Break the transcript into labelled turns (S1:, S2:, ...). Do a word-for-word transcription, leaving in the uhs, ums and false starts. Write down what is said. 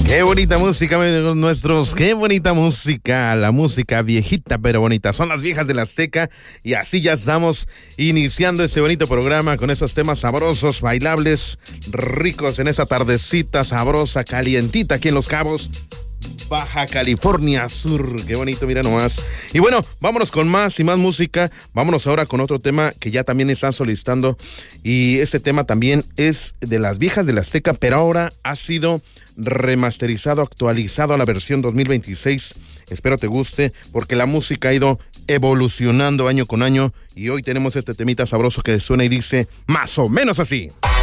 S1: Qué bonita música, amigos nuestros, qué bonita música, la música viejita pero bonita, son las viejas de la Azteca y así ya estamos iniciando este bonito programa con esos temas sabrosos, bailables, ricos en esa tardecita sabrosa, calientita aquí en Los Cabos, Baja California Sur, qué bonito, mira nomás. Y bueno, vámonos con más y más música, vámonos ahora con otro tema que ya también están solicitando y este tema también es de las viejas de la Azteca, pero ahora ha sido remasterizado, actualizado a la versión dos mil veintiséis. Espero te guste porque la música ha ido evolucionando año con año y hoy tenemos este temita sabroso que suena y dice más o menos así.